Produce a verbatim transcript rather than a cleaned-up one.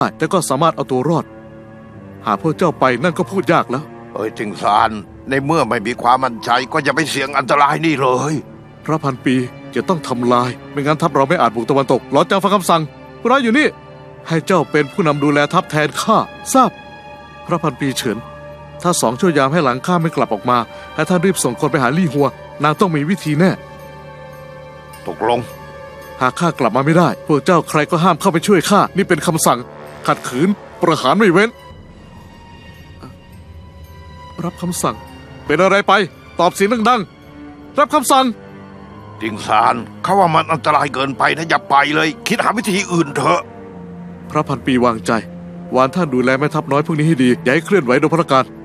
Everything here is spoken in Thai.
แต่ก็สามารถเอาตัวรอดหากพวกเจ้าไปนั่นก็พูดยากแล้วเอ้ยทิงซานในเมื่อไม่มีความมั่นใจก็อย่าไปเสี่ยงอันตรายนี่เลยพระพันปีจะต้องทำลายไม่งั้นทัพเราไม่อาจบุกตะวันตกหลอจางฟังคำสั่งผู้ร้ายอยู่นี่ให้เจ้าเป็นผู้นำดูแลทัพแทนข้าทราบพระพันปีเฉินถ้าสองชั่วยามให้หลังข้าไม่กลับออกมาให้ท่านรีบส่งคนไปหาลี่หัวนางต้องมีวิธีแน่ตกลงหากข้ากลับมาไม่ได้พวกเจ้าใครก็ห้ามเข้าไปช่วยข้านี่เป็นคำสั่งขัดขืนประหารไม่เว้นรับคำสั่งเป็นอะไรไปตอบเสียงดังๆรับคำสั่งทิงซานเขาว่ามันอันตรายเกินไปนะอย่าไปเลยคิดหาวิธีอื่นเถอะพระพันปีวางใจวานท่านดูแลแม่ทัพน้อยพวกนี้ให้ดีอย่าให้เคลื่อนไหวโดยพระการ